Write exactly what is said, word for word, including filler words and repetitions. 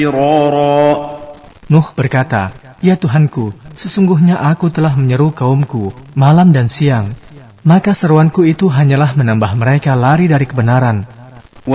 Nuh berkata, "Ya Tuhanku, sesungguhnya aku telah menyeru kaumku malam dan siang, maka seruanku itu hanyalah menambah mereka lari dari kebenaran.